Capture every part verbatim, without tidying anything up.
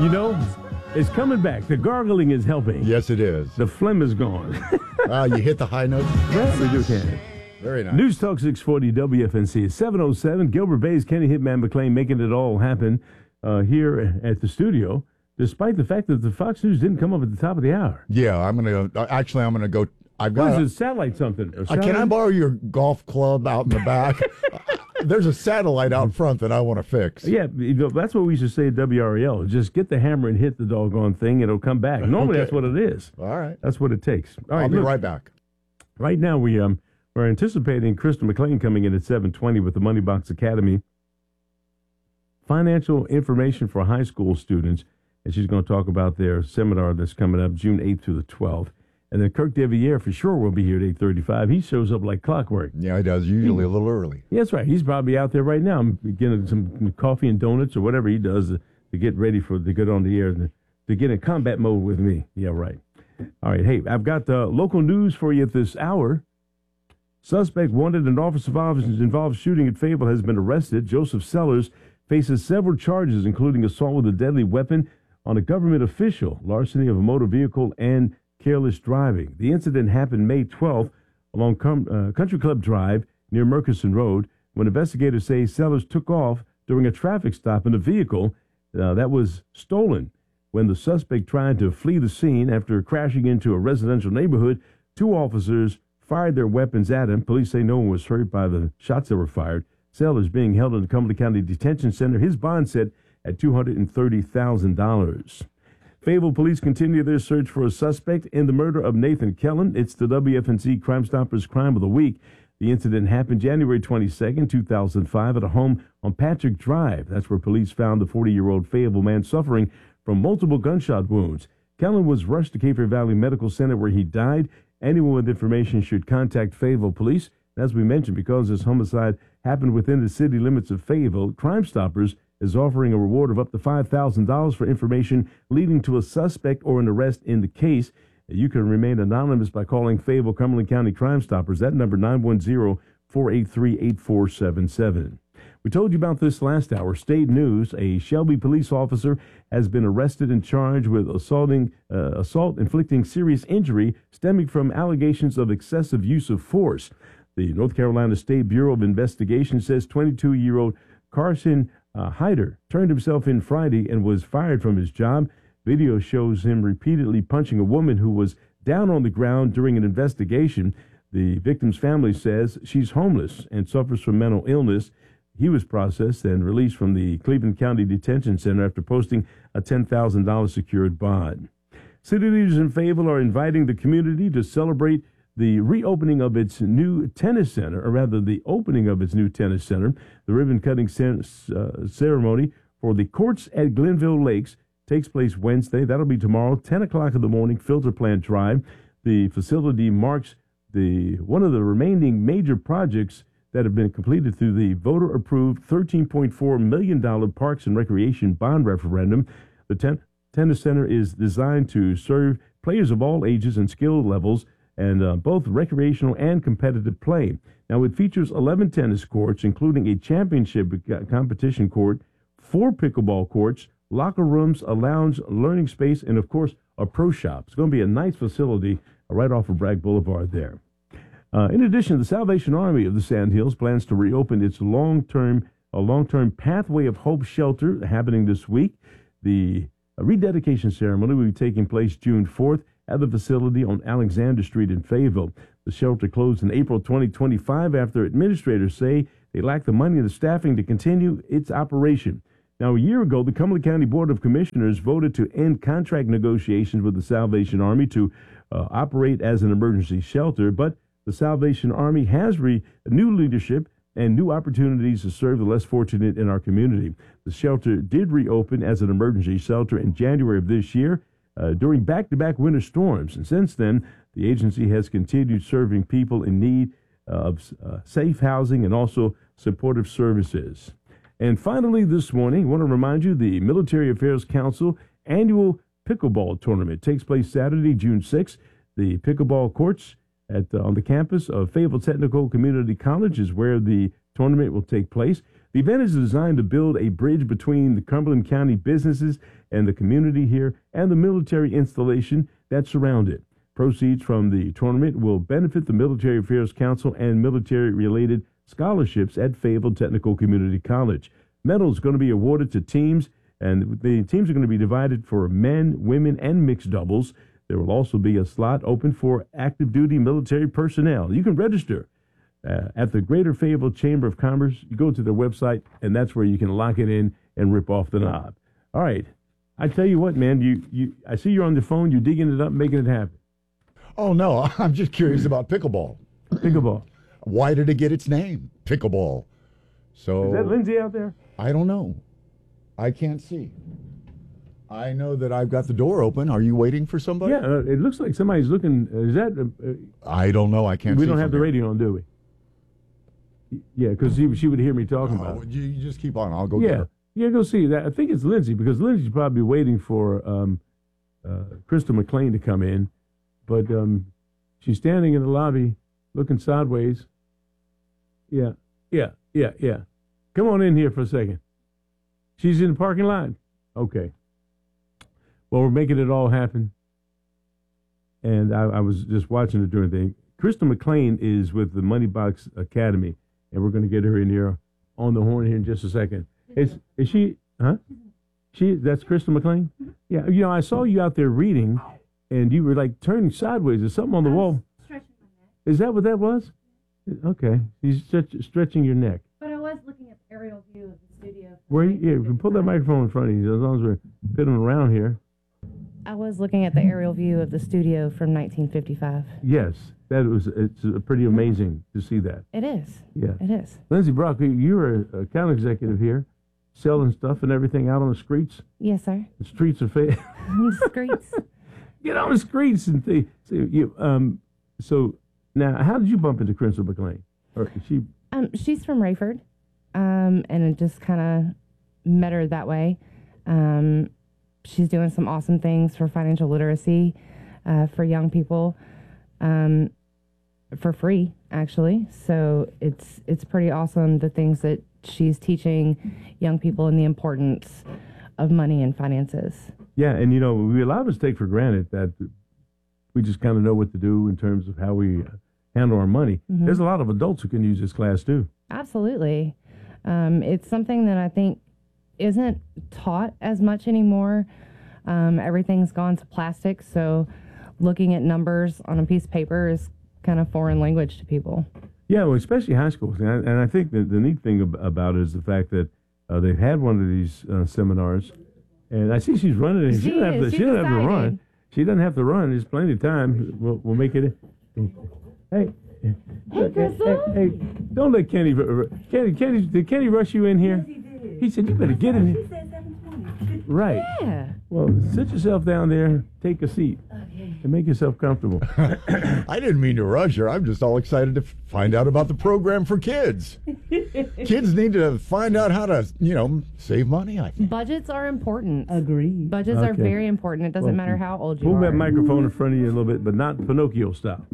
You know, it's coming back. The gargling is helping. Yes, it is. The phlegm is gone. Wow, you hit the high note. Yeah, we do can. Very nice. News Talk six forty W F N C. seven oh seven. Gilbert Bayes, Kenny Hitman McClain making it all happen uh, here at the studio, despite the fact that the Fox News didn't come up at the top of the hour. Yeah, I'm going to, actually, I'm going to go. I've What got is it, satellite something? Or Uh, satellite? can I borrow your golf club out in the back? There's a satellite out front that I want to fix. Yeah, you know, that's what we should say at W R E L. Just get the hammer and hit the doggone thing, and it'll come back. Normally, Okay. that's what it is. All right. That's what it takes. All right, I'll be look, right back. right now, we, um, we're anticipating Krista McClain coming in at seven twenty with the Money Box Academy. Financial information for high school students, and she's going to talk about their seminar that's coming up June eighth through the twelfth. And then Kirk Deviere for sure will be here at eight thirty-five. He shows up like clockwork. Yeah, he does. Usually a little early. Yeah, that's right. He's probably out there right now getting some coffee and donuts or whatever he does to, to get ready for to get on the air and to get in combat mode with me. Yeah, right. All right. Hey, I've got uh, local news for you at this hour. Suspect wanted in officer involved shooting at Fayetteville has been arrested. Joseph Sellers faces several charges, including assault with a deadly weapon on a government official, larceny of a motor vehicle, and careless driving. The incident happened May twelfth along Com- uh, Country Club Drive near Murchison Road when investigators say Sellers took off during a traffic stop in a vehicle uh, that was stolen. When the suspect tried to flee the scene after crashing into a residential neighborhood, two officers fired their weapons at him. Police say no one was hurt by the shots that were fired. Sellers being held in the Cumberland County Detention Center. His bond set at two hundred thirty thousand dollars. Fayetteville police continue their search for a suspect in the murder of Nathan Kellen. It's the W F N C Crime Stoppers Crime of the Week. The incident happened January twenty-second, two thousand five at a home on Patrick Drive. That's where police found the forty-year-old Fayetteville man suffering from multiple gunshot wounds. Kellen was rushed to Cape Fear Valley Medical Center where he died. Anyone with information should contact Fayetteville police. As we mentioned, because this homicide happened within the city limits of Fayetteville, Crime Stoppers is offering a reward of up to five thousand dollars for information leading to a suspect or an arrest in the case. You can remain anonymous by calling Fayetteville Cumberland County Crime Stoppers. That number, nine one zero, four eight three, eight four seven seven. We told you about this last hour. State news, a Shelby police officer has been arrested and charged with assaulting, uh, assault inflicting serious injury stemming from allegations of excessive use of force. The North Carolina State Bureau of Investigation says twenty-two-year-old Carson Uh, Hyder turned himself in Friday and was fired from his job. Video shows him repeatedly punching a woman who was down on the ground during an investigation. The victim's family says she's homeless and suffers from mental illness. He was processed and released from the Cleveland County Detention Center after posting a ten thousand dollars secured bond. City leaders in Fayetteville are inviting the community to celebrate the reopening of its new tennis center, or rather the opening of its new tennis center. The ribbon-cutting uh, ceremony for the courts at Glenville Lakes takes place Wednesday. That'll be tomorrow, ten o'clock in the morning, Filter Plant Drive. The facility marks the one of the remaining major projects that have been completed through the voter-approved thirteen point four million dollars Parks and Recreation Bond Referendum. The ten- tennis center is designed to serve players of all ages and skill levels, and uh, both recreational and competitive play. Now, it features eleven tennis courts, including a championship competition court, four pickleball courts, locker rooms, a lounge, learning space, and, of course, a pro shop. It's going to be a nice facility right off of Bragg Boulevard there. Uh, in addition, the Salvation Army of the Sandhills plans to reopen its long-term, a long-term Pathway of Hope shelter happening this week. The uh, rededication ceremony will be taking place June fourth. At the facility on Alexander Street in Fayetteville. The shelter closed in April twenty twenty-five after administrators say they lack the money and the staffing to continue its operation. Now, a year ago, the Cumberland County Board of Commissioners voted to end contract negotiations with the Salvation Army to uh, operate as an emergency shelter, but the Salvation Army has re- new leadership and new opportunities to serve the less fortunate in our community. The shelter did reopen as an emergency shelter in January of this year, Uh, during back-to-back winter storms. And since then, the agency has continued serving people in need uh, of uh, safe housing and also supportive services. And finally, this morning, I want to remind you the Military Affairs Council annual pickleball tournament takes place Saturday, June sixth. The pickleball courts at uh, on the campus of Fayetteville Technical Community College is where the tournament will take place. The event is designed to build a bridge between the Cumberland County businesses and the community here and the military installation that surround it. Proceeds from the tournament will benefit the Military Affairs Council and military-related scholarships at Fayetteville Technical Community College. Medals are going to be awarded to teams, and the teams are going to be divided for men, women, and mixed doubles. There will also be a slot open for active duty military personnel. You can register uh, at the Greater Fayetteville Chamber of Commerce. You go to their website, and that's where you can lock it in and rip off the knob. All right. I tell you what, man, you, you I see you're on the phone. You're digging it up, making it happen. Oh, no, I'm just curious about pickleball. Pickleball. Why did it get its name, pickleball? So Is that Lindsay out there? I don't know. I can't see. I know that I've got the door open. Are you waiting for somebody? Yeah, uh, it looks like somebody's looking. Uh, is that? Uh, I don't know. I can't we see. We don't have the here. radio on, do we? Yeah, because she, she would hear me talking Oh, about it. you, you just keep on. I'll go Yeah, get her. yeah, go see that. I think it's Lindsay because Lindsay's probably waiting for um, uh, Crystal McLean to come in, but um, she's standing in the lobby looking sideways. Yeah, yeah, yeah, yeah. Come on in here for a second. She's in the parking lot? Okay. Well, we're making it all happen. And I, I was just watching it during the thing. Crystal McLean is with the Money Box Academy, and we're going to get her in here on the horn here in just a second. Is is she, huh? She, that's Crystal McLean? Yeah, you know, I saw you out there reading, and you were like turning sideways. There's something on the wall. Is that what that was? Okay. He's stretch, stretching your neck. But I was looking at the aerial view of the studio. Where? Yeah, you can pull that microphone in front of you as long as we're fiddling around here. I was looking at the aerial view of the studio from nineteen fifty-five. Yes, that was. It's pretty amazing to see that. It is. Yeah. It is. Lindsay Brock, you're a account executive here, selling stuff and everything out on the streets. Yes, sir. The streets are fa- Streets. Get on the streets and th- so you. Um. So now, how did you bump into Crystal McLean? Or she? Um, she's from Rayford, um, and it just kind of met her that way. Um, she's doing some awesome things for financial literacy, uh, for young people, um, for free, actually. So it's it's pretty awesome, the things that she's teaching young people and the importance of money and finances. Yeah, and you know, we a lot of us take for granted that we just kind of know what to do in terms of how we handle our money. Mm-hmm. There's a lot of adults who can use this class too. Absolutely. Um, it's something that I think isn't taught as much anymore. Um, everything's gone to plastic, so looking at numbers on a piece of paper is kind of foreign language to people. Yeah, well, especially high schools. And I, and I think that the neat thing ab- about it is the fact that uh, they've had one of these uh, seminars, and I see she's running it. She, she doesn't have to, she she doesn't have to decided. run. She doesn't have to run. There's plenty of time. We'll, we'll make it. Hey. Hey, Crystal. Hey, hey, don't let Kenny, Kenny, Kenny, did Kenny rush you in here? Yes, he did. He said, you better get in She here. said seven twenty. Right. Yeah. Well, sit yourself down there, take a seat, Okay. and make yourself comfortable. I didn't mean to rush her. I'm just all excited to f- find out about the program for kids. Kids need to find out how to, you know, save money, I think. Budgets are important. Agreed. Budgets are Okay. very important. It doesn't Well, matter how old you Pull are. that microphone in front of you a little bit, but not Pinocchio style.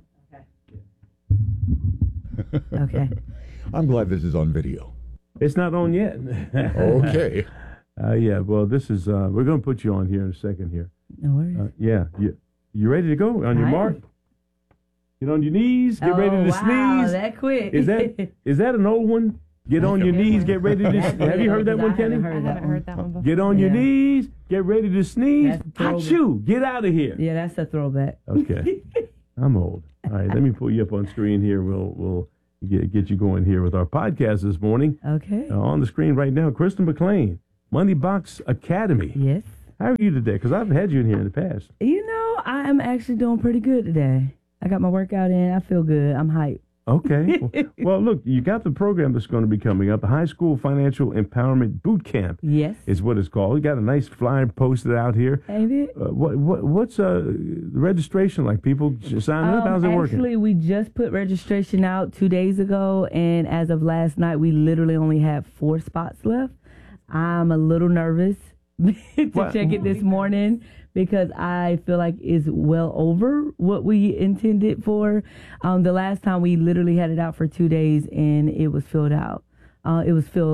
Okay. I'm glad this is on video. It's not on yet. Okay. Uh, yeah, well, this is, uh, we're going to put you on here in a second here. No worries. Uh, yeah, you, you ready to go? On your I mark? am. Get on your knees, get oh, ready to wow, sneeze. that quick. Is that is that an old one? Get on your knees, get ready to sneeze. Have you heard that one, I haven't Kenny? heard I that haven't one. heard that one before. Get on your Yeah. knees, get ready to sneeze. That's a throwback. Achoo, get out of here. Yeah, that's a throwback. Okay. I'm old. All right, let me pull you up on screen here. We'll we'll get, get you going here with our podcast this morning. Okay. Uh, on the screen right now, Crystal McLean, Money Box Academy. Yes. How are you today? Because I've had you in here in the past. You know, I am actually doing pretty good today. I got my workout in. I feel good. I'm hyped. Okay. well, well, look, you got the program that's going to be coming up. The High School Financial Empowerment Boot Camp Yes. is what it's called. You got a nice flyer posted out here. Ain't it? Uh, what what what's uh, the registration like? People signing up? How's it Um, working? Actually, we just put registration out two days ago, and as of last night, we literally only have four spots left. I'm a little nervous to What? check it this morning because I feel like it's well over what we intended for. Um, the last time we literally had it out for two days, and it was filled out. Uh, it was filled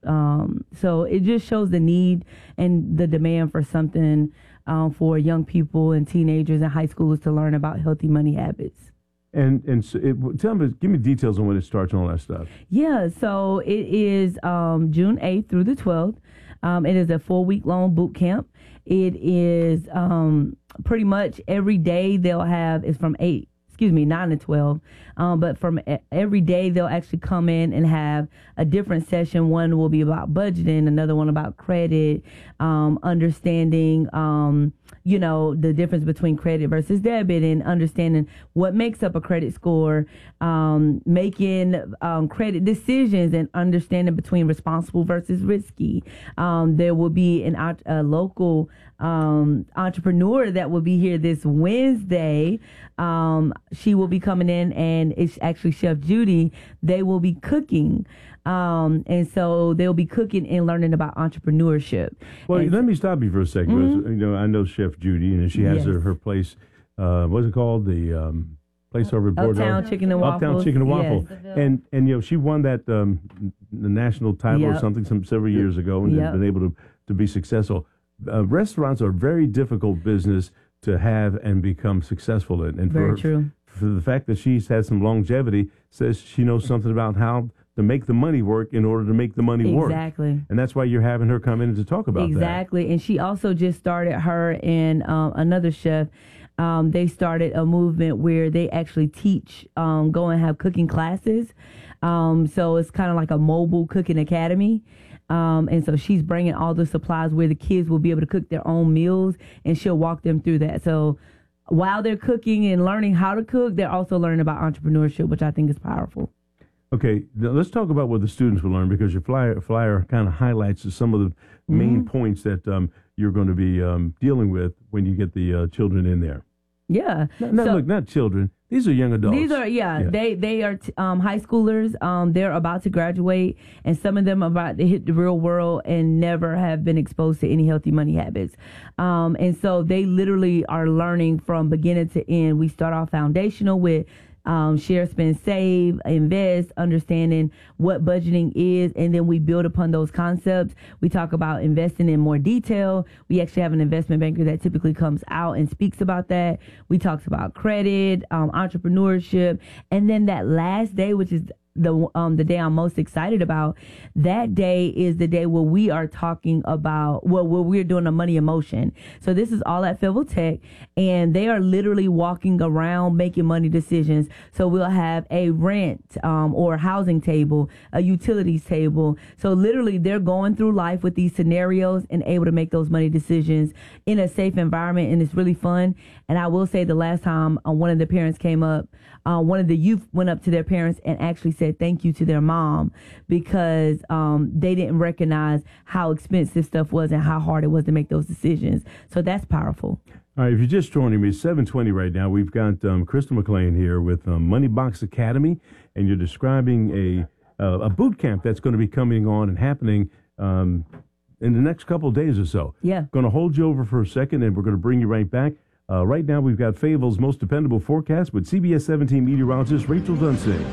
Um, so it just shows the need and the demand for something um, for young people and teenagers and high schoolers to learn about healthy money habits. And and so it, tell me, give me details on when it starts and all that stuff. Yeah, so it is um, June eighth through the twelfth. Um, it is a four-week-long boot camp. It is um, pretty much every day they'll have is from eight. Excuse me, nine to twelve. Um, but from every day, they'll actually come in and have a different session. One will be about budgeting, another one about credit, um, understanding, um, you know, the difference between credit versus debit, and understanding what makes up a credit score, um, making um, credit decisions, and understanding between responsible versus risky. Um, there will be an, a local um, entrepreneur that will be here this Wednesday. Um, she will be coming in, and it's actually Chef Judy. They will be cooking. Um, and so they'll be cooking and learning about entrepreneurship. Well, and let me stop you for a second. Mm-hmm. You know, I know Chef Judy, and she has Yes. her, her place. Uh, what's it called? The um, place over at Bordeaux. Uptown Chicken and Waffles. Uptown Chicken and Waffle. Yes. And and you know, she won that um, the national title or Yep. something some several years ago, and Yep. has been able to to be successful. Uh, restaurants are a very difficult business to have and become successful in. And Very for, true. for the fact that she's had some longevity, says she knows something about how to make the money work in order to make the money work. Exactly. And that's why you're having her come in to talk about Exactly. And she also just started, her and um, another chef, um, they started a movement where they actually teach, um, go and have cooking classes. Um, so it's kind of like a mobile cooking academy. Um, and so she's bringing all the supplies where the kids will be able to cook their own meals, and she'll walk them through that. So while they're cooking and learning how to cook, they're also learning about entrepreneurship, which I think is powerful. Okay, now let's talk about what the students will learn, because your flyer flyer kind of highlights some of the Mm-hmm. main points that um, you're going to be um, dealing with when you get the uh, children in there. Yeah. No, no, So- look, not children. These are young adults. These are, yeah, Yeah. they they are t- um, high schoolers. Um, they're about to graduate, and some of them are about to hit the real world and never have been exposed to any healthy money habits. Um, and so they literally are learning from beginning to end. We start off foundational with Um, share, spend, save, invest, understanding what budgeting is, and then we build upon those concepts. We talk about investing in more detail. We actually have an investment banker that typically comes out and speaks about that. We talk about credit, um, entrepreneurship, and then that last day, which is the um the day I'm most excited about, that day is the day where we are talking about well where we're doing a money emotion. So this is all at Fayetteville Tech, and they are literally walking around making money decisions. So we'll have a rent um or housing table, a utilities table. So literally they're going through life with these scenarios and able to make those money decisions in a safe environment, and it's really fun. And I will say, the last time uh, one of the parents came up, uh, one of the youth went up to their parents and actually said thank you to their mom, because um, they didn't recognize how expensive stuff was and how hard it was to make those decisions. So that's powerful. All right, if you're just joining me, seven twenty right now. We've got um, Crystal McLean here with um, Money Box Academy, and you're describing a uh, a boot camp that's going to be coming on and happening um, in the next couple of days or so. Yeah. Going to hold you over for a second, and we're going to bring you right back. Uh, right now, we've got Fayetteville's most dependable forecast with C B S seventeen meteorologist Rachel Dunsing.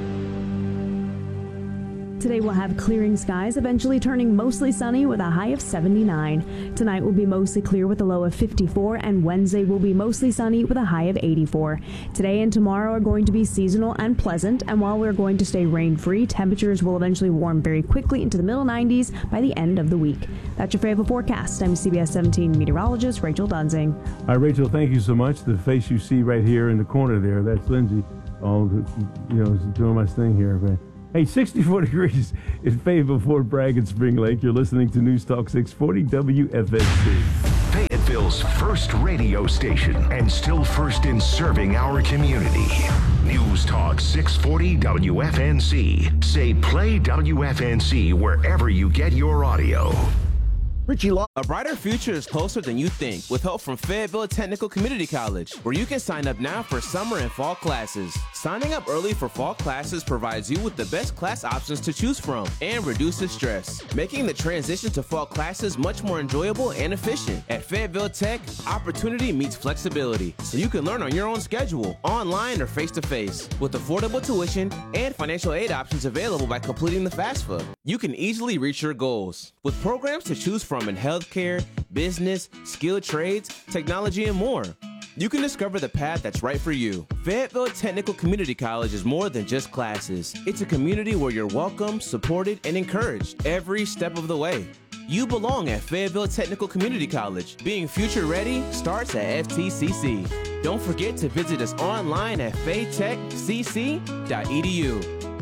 Today we'll have clearing skies, eventually turning mostly sunny with a high of seventy-nine. Tonight will be mostly clear with a low of fifty-four, and Wednesday will be mostly sunny with a high of eighty-four. Today and tomorrow are going to be seasonal and pleasant, and while we're going to stay rain-free, temperatures will eventually warm very quickly into the middle nineties by the end of the week. That's your Fayetteville forecast. I'm C B S seventeen meteorologist Rachel Dunsing. All right, Rachel, thank you so much. The face you see right here in the corner there, that's Lindsay. Oh, you know, doing my thing here, man. Hey, sixty-four degrees in Fayetteville, Fort Bragg, and Spring Lake. You're listening to News Talk six forty W F N C. Fayetteville's first radio station, and still first in serving our community. News Talk six forty W F N C. Say play W F N C wherever you get your audio. Richie Law. A brighter future is closer than you think with help from Fayetteville Technical Community College, where you can sign up now for summer and fall classes. Signing up early for fall classes provides you with the best class options to choose from and reduces stress, making the transition to fall classes much more enjoyable and efficient. At Fayetteville Tech, opportunity meets flexibility, so you can learn on your own schedule, online or face-to-face, with affordable tuition and financial aid options available by completing the FAFSA. you can easily reach your goals. With programs to choose from in healthcare, business, skilled trades, technology, and more, you can discover the path that's right for you. Fayetteville Technical Community College is more than just classes. It's a community where you're welcome, supported, and encouraged every step of the way. You belong at Fayetteville Technical Community College. Being future ready starts at F T C C. Don't forget to visit us online at faytech c c dot e d u.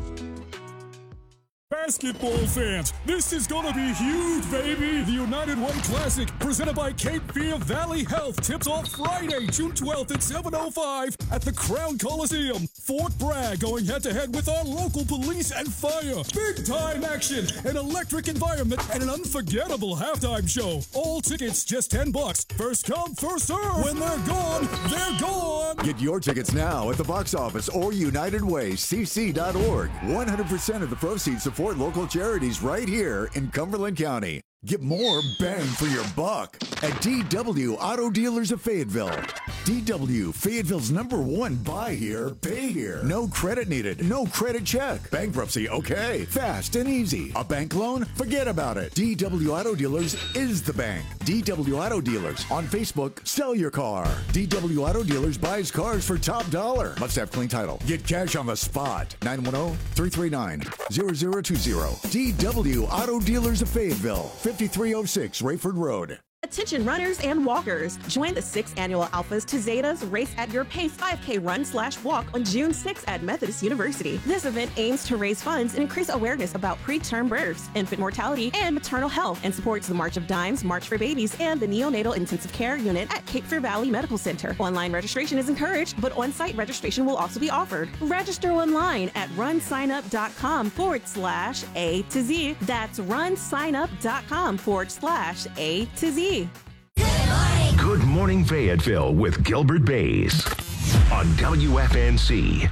Basketball fans, this is gonna be huge, baby! The United Way Classic, presented by Cape Fear Valley Health, tips off Friday, June twelfth at seven oh five at the Crown Coliseum. Fort Bragg going head-to-head with our local police and fire. Big-time action, an electric environment, and an unforgettable halftime show. All tickets just ten bucks. First come, first serve. When they're gone, they're gone! Get your tickets now at the box office or united way c c dot org. one hundred percent of the proceeds support local charities right here in Cumberland County. Get more bang for your buck at D W Auto Dealers of Fayetteville. D W, Fayetteville's number one buy here, pay here. No credit needed, no credit check. Bankruptcy, okay. Fast and easy. A bank loan? Forget about it. D W Auto Dealers is the bank. D W Auto Dealers. On Facebook, sell your car. D W Auto Dealers buys cars for top dollar. Must have clean title. Get cash on the spot. nine one zero, three three nine, zero zero two zero. D W Auto Dealers of Fayetteville. fifty-three oh six Rayford Road. Attention runners and walkers. Join the sixth annual Alphas to Zetas Race at Your Pace five K run slash walk on June sixth at Methodist University. This event aims to raise funds and increase awareness about preterm births, infant mortality, and maternal health, and supports the March of Dimes, March for Babies, and the Neonatal Intensive Care Unit at Cape Fear Valley Medical Center. Online registration is encouraged, but on-site registration will also be offered. Register online at runsignup.com forward slash A to Z. That's runsignup.com forward slash A to Z. Good Morning Fayetteville with Gilbert Bays on W F N C.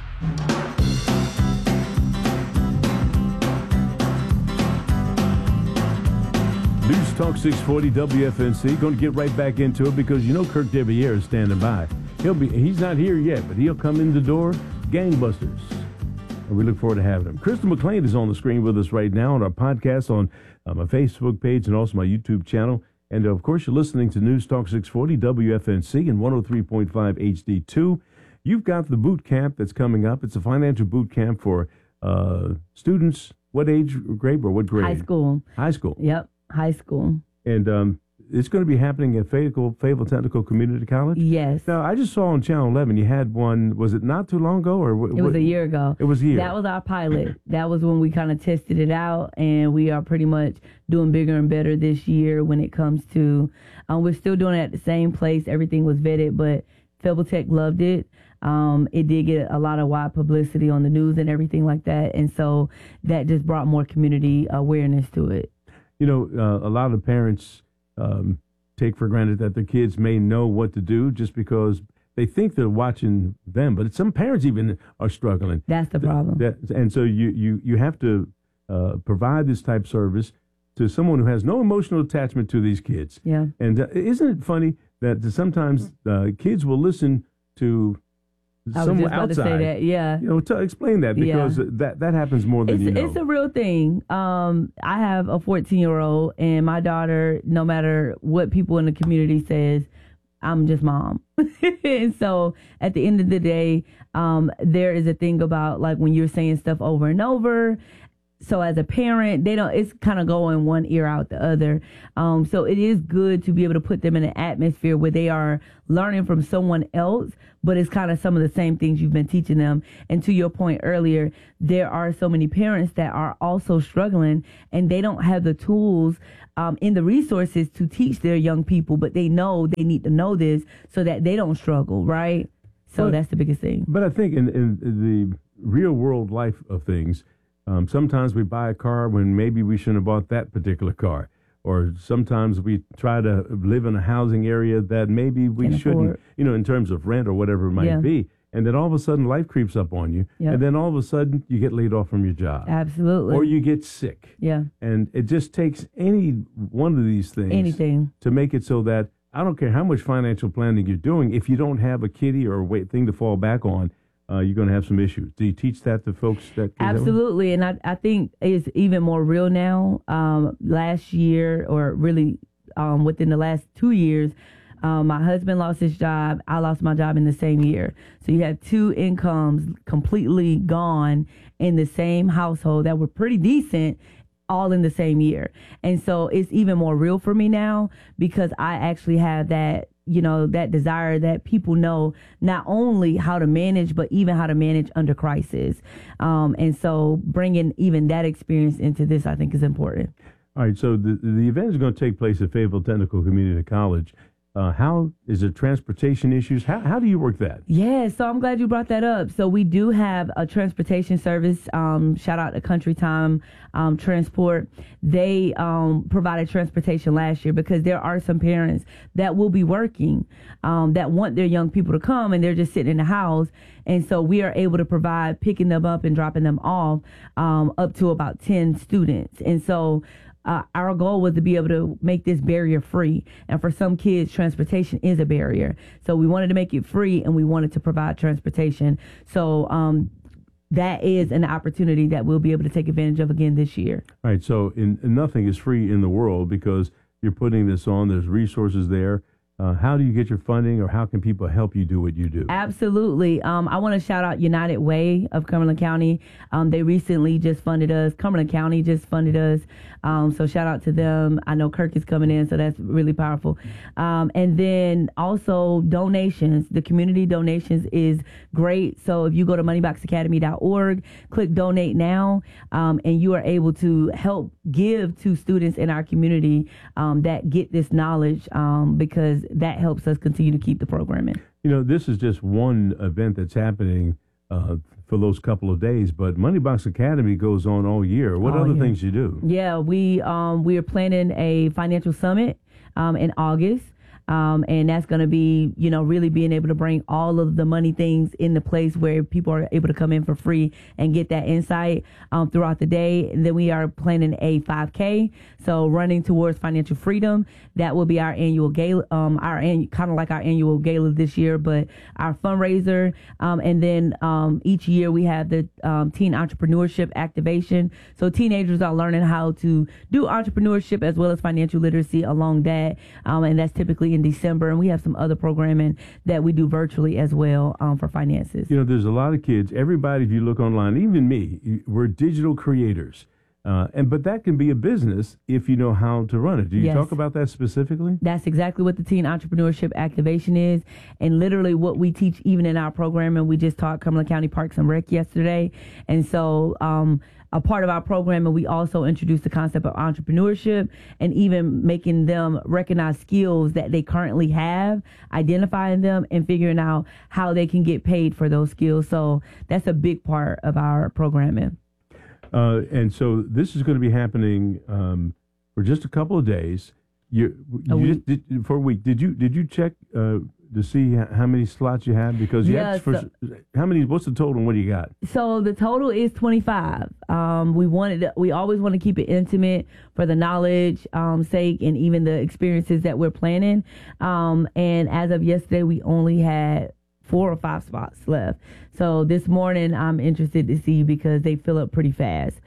News Talk six forty W F N C. Going to get right back into it because you know Kirk Deviere is standing by. He'll be. He's not here yet, but he'll come in the door gangbusters. And we look forward to having him. Crystal McLean is on the screen with us right now on our podcast on uh, my Facebook page and also my YouTube channel. And, of course, you're listening to News Talk six forty W F N C and one oh three point five H D two. You've got the boot camp that's coming up. It's a financial boot camp for uh, students. What age grade or what grade? High school. High school. Yep, high school. And um, it's going to be happening at Fayetteville, Fayetteville Technical Community College? Yes. Now, I just saw on Channel eleven you had one. Was it not too long ago? or w- It was a year ago. It was a year. That was our pilot. That was when we kind of tested it out, and we are pretty much doing bigger and better this year when it comes to, um, we're still doing it at the same place. Everything was vetted, but Fayetteville Tech loved it. Um, it did get a lot of wide publicity on the news and everything like that, and so that just brought more community awareness to it. You know, uh, a lot of parents um, take for granted that their kids may know what to do just because they think they're watching them, but some parents even are struggling. That's the problem. That, and so you, you, you have to uh, provide this type of service to someone who has no emotional attachment to these kids. Yeah. And uh, isn't it funny that sometimes uh, kids will listen to I was someone just about outside? to say that, yeah. You know, to explain that because Yeah. that, that happens more than It's, you know. it's a real thing. Um, I have a fourteen-year-old, and my daughter, no matter what people in the community says, I'm just mom. And so at the end of the day, um, there is a thing about, like, when you're saying stuff over and over. So as a parent, they don't, it's kind of going one ear out the other. Um, so it is good to be able to put them in an atmosphere where they are learning from someone else, but it's kind of some of the same things you've been teaching them. And to your point earlier, there are so many parents that are also struggling, and they don't have the tools um, in the resources to teach their young people, but they know they need to know this so that they don't struggle, right? So But- that's the biggest thing. But I think in, in the real world life of things, um, sometimes we buy a car when maybe we shouldn't have bought that particular car. Or sometimes we try to live in a housing area that maybe we Can't shouldn't, afford. you know, in terms of rent or whatever it might Yeah. be. And then all of a sudden life creeps up on you. Yep. And then all of a sudden you get laid off from your job. Absolutely. Or you get sick. Yeah. And it just takes any one of these things Anything. to make it so that I don't care how much financial planning you're doing, if you don't have a kitty or a way, thing to fall back on, uh, you're going to have some issues. Do you teach that to folks? That Absolutely, and I, I think it's even more real now. Um, last year, or really um, within the last two years, um, my husband lost his job. I lost my job in the same year. So you have two incomes completely gone in the same household that were pretty decent, all in the same year. And so it's even more real for me now because I actually have that, you know, that desire that people know not only how to manage, but even how to manage under crisis. Um, and so bringing even that experience into this, I think, is important. All right. So the, the event is going to take place at Fayetteville Technical Community College. Uh, how is it transportation issues? How how do you work that? Yeah, so I'm glad you brought that up. So we do have a transportation service. Um, shout out to Country Time um, Transport. They um, provided transportation last year because there are some parents that will be working um, that want their young people to come and they're just sitting in the house. And so we are able to provide picking them up and dropping them off um, up to about ten students. And so Uh, our goal was to be able to make this barrier free. And for some kids, transportation is a barrier. So we wanted to make it free and we wanted to provide transportation. So um, that is an opportunity that we'll be able to take advantage of again this year. All right. So in, nothing is free in the world because you're putting this on. There's resources there. Uh, how do you get your funding, or how can people help you do what you do? Absolutely. Um, I want to shout out United Way of Cumberland County. Um, they recently just funded us. Cumberland County just funded us. Um, so shout out to them. I know Kirk is coming in, so that's really powerful. Um, and then also donations. The community donations is great. So if you go to money box academy dot org, click donate now, um, and you are able to help give to students in our community um, that get this knowledge um, because that helps us continue to keep the programming. You know, this is just one event that's happening uh, for those couple of days, but Money Box Academy goes on all year. What all other year. things you do? Yeah, we um, we are planning a financial summit um, in August. Um, and that's going to be, you know, really being able to bring all of the money things in the place where people are able to come in for free and get that insight um, throughout the day. And then we are planning a five K, so running towards financial freedom. That will be our annual gala, um, our an, kind of like our annual gala this year, but our fundraiser. Um, and then um, each year we have the um, teen entrepreneurship activation. So teenagers are learning how to do entrepreneurship as well as financial literacy along that, um, and that's typically in December, and we have some other programming that we do virtually as well um, for finances. You know, there's a lot of kids. Everybody, if you look online, even me, we're digital creators. Uh, and but that can be a business if you know how to run it. Do you Yes. talk about that specifically? That's exactly what the Teen Entrepreneurship Activation is, and literally what we teach even in our programming. We just taught Cumberland County Parks and Rec yesterday, and so um, a part of our programming, we also introduced the concept of entrepreneurship and even making them recognize skills that they currently have, identifying them, and figuring out how they can get paid for those skills. So that's a big part of our programming. Uh, and so this is going to be happening um, for just a couple of days. You, you just did, for a week. Did you did you check uh, to see how many slots you have? Because you Yeah, have for, so- how many? What's the total? And what do you got? So the total is twenty-five. Um, we wanted, we always want to keep it intimate for the knowledge um, sake and even the experiences that we're planning. Um, and as of yesterday, we only had four or five spots left. So this morning, I'm interested to see because they fill up pretty fast.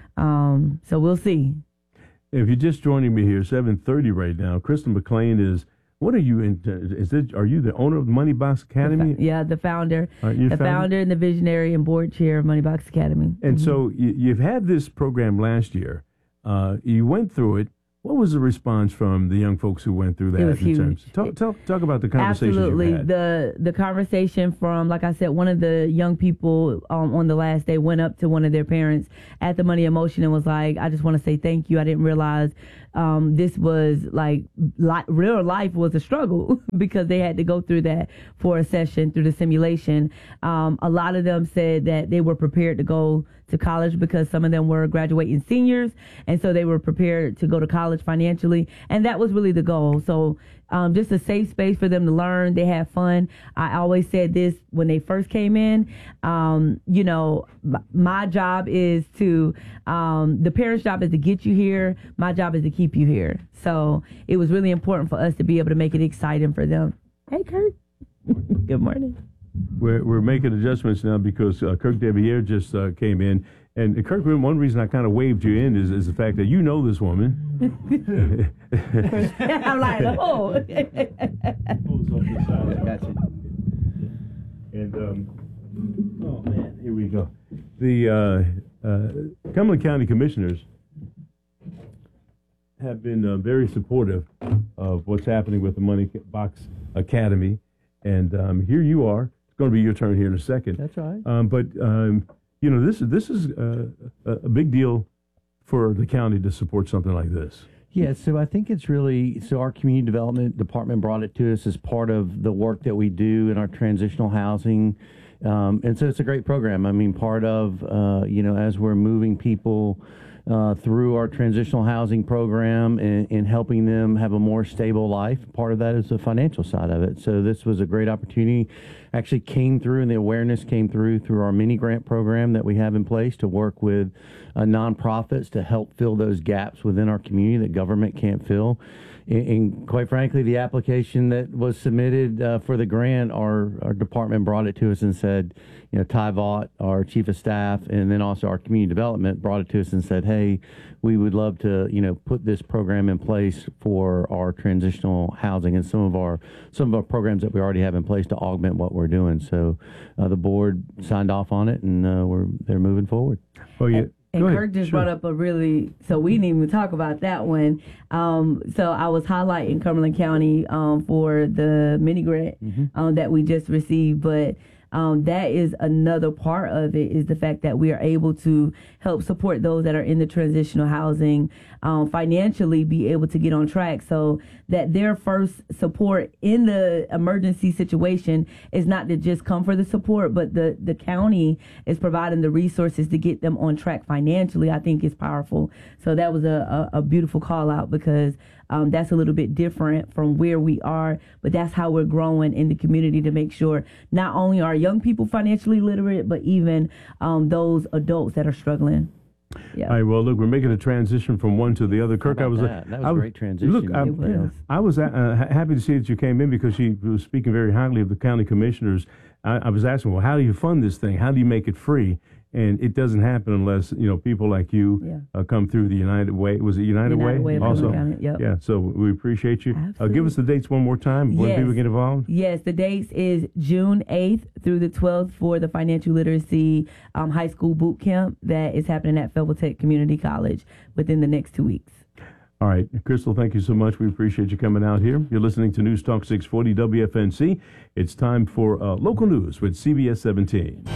Um, so we'll see. If you're just joining me here, seven thirty right now, Kristen McLean is. What are you in? Is it? Are you the owner of Money Box Academy? Yeah, the founder, Are you the founder? founder and the visionary and board chair of Money Box Academy. And Mhm. so you, you've had this program last year. Uh, you went through it. What was the response from the young folks who went through that? It was in huge. Terms, talk, talk, talk about the conversations Absolutely. you've had. The the conversation from, like I said, one of the young people um, on the last day went up to one of their parents at the Money Emotion and was like, I just want to say thank you. I didn't realize um, this was like li- real life was a struggle because they had to go through that for a session through the simulation. Um, a lot of them said that they were prepared to go to college because some of them were graduating seniors, and so they were prepared to go to college financially, and that was really the goal. So um, just a safe space for them to learn. They had fun. I always said this when they first came in, um, you know, m- my job is to, um, the parent's job is to get you here. My job is to keep you here. So it was really important for us to be able to make it exciting for them. Hey, Kurt. Good morning. we're, we're making adjustments now because uh, Kirk Deviere just uh, came in. And uh, Kirk, one reason I kind of waved you in is, is the fact that you know this woman. I'm like, oh. Gotcha. And, um, oh, man, here we go. The uh, uh, Cumberland County Commissioners have been uh, very supportive of what's happening with the Money Box Academy. And um, here you are. It's going to be your turn here in a second. That's right. Um, but, um, you know, this, this is uh, a big deal for the county to support something like this. Yeah, so I think it's really, so our community development department brought it to us as part of the work that we do in our transitional housing. Um, and so it's a great program. I mean, part of, uh, you know, as we're moving people uh, through our transitional housing program and, and helping them have a more stable life, part of that is the financial side of it. So this was a great opportunity. Actually came through, and the awareness came through through our mini grant program that we have in place to work with uh, nonprofits to help fill those gaps within our community that government can't fill. And, and quite frankly, the application that was submitted uh, for the grant, our, our department brought it to us and said, you know, Ty Vaught, our chief of staff, and then also our community development brought it to us and said, hey, we would love to, you know, put this program in place for our transitional housing and some of our some of our programs that we already have in place to augment what we're doing. So uh, the board signed off on it, and uh, we're they're moving forward. Oh yeah. And Kirk just sure. brought up a really, so we didn't even talk about that one. Um, so I was highlighting Cumberland County um, for the mini grant mm-hmm. um, that we just received, but um, that is another part of it, is the fact that we are able to help support those that are in the transitional housing um, financially be able to get on track, so that their first support in the emergency situation is not to just come for the support, but the, the county is providing the resources to get them on track financially. I think is powerful. So that was a, a, a beautiful call out, because um, that's a little bit different from where we are, but that's how we're growing in the community to make sure not only are young people financially literate, but even um, those adults that are struggling. Yeah. All right. Well, look, we're making a transition from one to the other. Kirk, I was that? that was I a great transition. Look, I, was. I was uh, happy to see that you came in, because she was speaking very highly of the county commissioners. I, I was asking, well, how do you fund this thing? How do you make it free? And it doesn't happen unless, you know, people like you yeah. uh, come through the United Way. Was it United, United Way? Way also, County, yep. Yeah. So we appreciate you. Uh, give us the dates one more time. When yes. people get involved. Yes, the dates is June eighth through the twelfth for the financial literacy um, high school boot camp that is happening at Fayetteville Tech Community College within the next two weeks. All right, Crystal, thank you so much. We appreciate you coming out here. You're listening to News Talk six forty W F N C. It's time for uh, local news with C B S seventeen.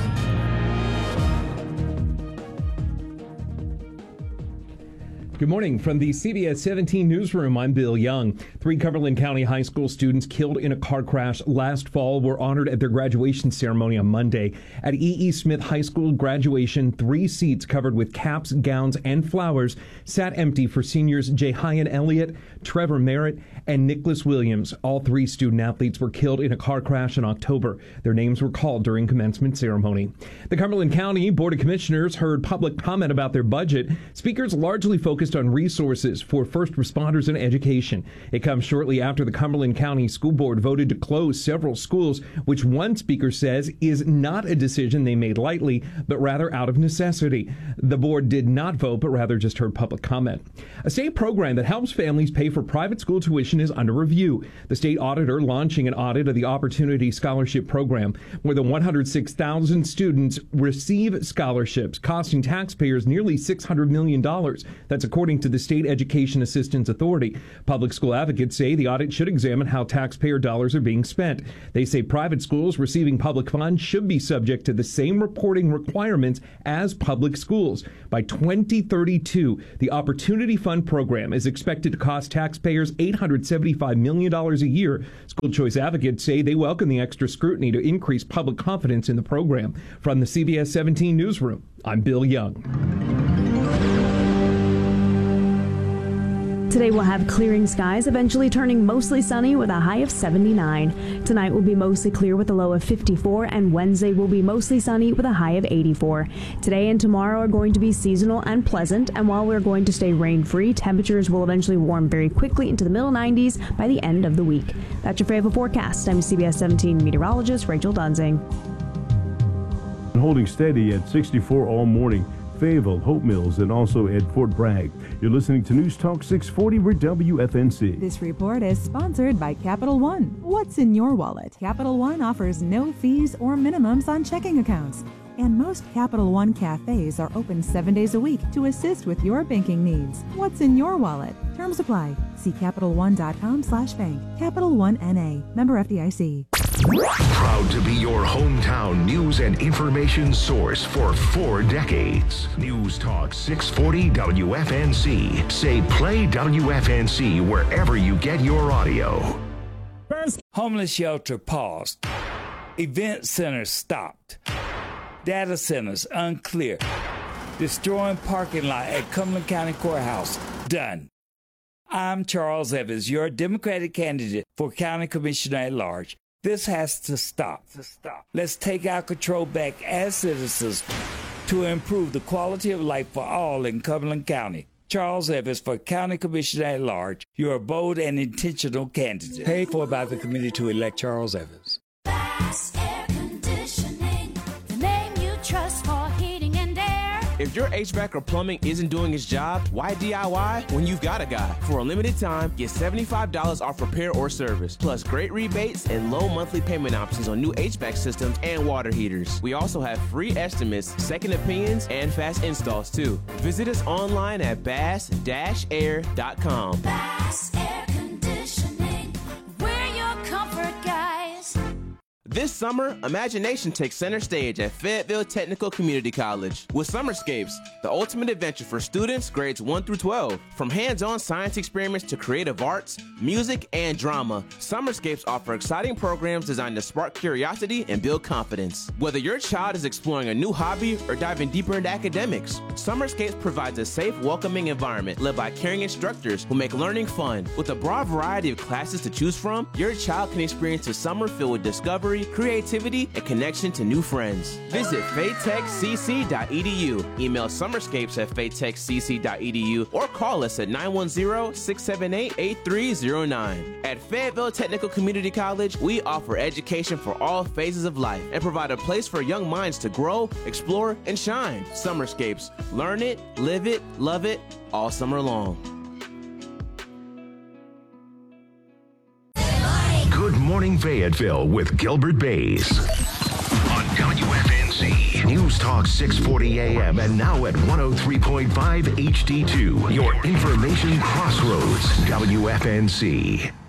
Good morning from the C B S seventeen newsroom. I'm Bill Young. Three Cumberland County high school students killed in a car crash last fall were honored at their graduation ceremony on Monday. At E E. Smith High School graduation, three seats covered with caps, gowns, and flowers sat empty for seniors Jahian Elliott, Trevor Merritt, and Nicholas Williams. All three student athletes were killed in a car crash in October. Their names were called during commencement ceremony. The Cumberland County Board of Commissioners heard public comment about their budget. Speakers largely focused on resources for first responders and education. It comes shortly after the Cumberland County School Board voted to close several schools, which one speaker says is not a decision they made lightly, but rather out of necessity. The board did not vote, but rather just heard public comment. A state program that helps families pay for private school tuition is under review. The state auditor launching an audit of the Opportunity Scholarship Program. More than one hundred six thousand students receive scholarships, costing taxpayers nearly six hundred million dollars. That's according to the State Education Assistance Authority. Public school advocates say the audit should examine how taxpayer dollars are being spent. They say private schools receiving public funds should be subject to the same reporting requirements as public schools. By twenty thirty-two, the Opportunity Fund program is expected to cost taxpayers eight hundred seventy-five million dollars a year. School choice advocates say they welcome the extra scrutiny to increase public confidence in the program. From the C B S seventeen newsroom, I'm Bill Young. Today we'll have clearing skies, eventually turning mostly sunny with a high of seventy-nine. Tonight will be mostly clear with a low of fifty-four, and Wednesday will be mostly sunny with a high of eighty-four. Today and tomorrow are going to be seasonal and pleasant, and while we're going to stay rain-free, temperatures will eventually warm very quickly into the middle nineties by the end of the week. That's your favorite forecast. I'm C B S seventeen meteorologist Rachel Dunsing. Holding steady at sixty-four all morning. Fayetteville, Hope Mills, and also at Fort Bragg. You're listening to News Talk six forty. We're W F N C. This report is sponsored by Capital One. What's in your wallet? Capital One offers no fees or minimums on checking accounts. And most Capital One cafes are open seven days a week to assist with your banking needs. What's in your wallet? Terms apply. See CapitalOne.com slash bank. Capital One N A. Member F D I C. Proud to be your hometown news and information source for four decades. News Talk six forty W F N C. Say play W F N C wherever you get your audio. Homeless shelter paused. Event centers stopped. Data centers unclear. Destroying parking lot at Cumberland County Courthouse done. I'm Charles Evans, your Democratic candidate for County Commissioner at Large. This has to stop. To stop. Let's take our control back as citizens to improve the quality of life for all in Cumberland County. Charles Evans for County Commissioner at Large. You're a bold and intentional candidate. Paid for by the committee to elect Charles Evans. Bass Air Conditioning, the name you trust for heating and air. If your H V A C or plumbing isn't doing its job, why D I Y when you've got a guy? For a limited time, get seventy-five dollars off repair or service, plus great rebates and low monthly payment options on new H V A C systems and water heaters. We also have free estimates, second opinions, and fast installs too. Visit us online at bass dash air dot com. Bass Air Conditioning, we're your comfort guys. This summer, imagination takes center stage at Fayetteville Technical Community College with Summerscapes, the ultimate adventure for students grades one through twelve. From hands-on science experiments to creative arts, music, and drama, Summerscapes offer exciting programs designed to spark curiosity and build confidence. Whether your child is exploring a new hobby or diving deeper into academics, Summerscapes provides a safe, welcoming environment led by caring instructors who make learning fun. With a broad variety of classes to choose from, your child can experience a summer filled with discovery, creativity, and connection to new friends. Visit faytech c c dot e d u, email summerscapes at faytech c c dot e d u, or call us at nine one zero, six seven eight, eight three zero nine. At Fayetteville Technical Community College, we offer education for all phases of life and provide a place for young minds to grow, explore, and shine. Summerscapes. Learn it, live it, love it, all summer long. Good Morning Fayetteville with Gilbert Bays on W F N C News Talk six forty A M and now at one oh three point five H D two. Your information crossroads, W F N C.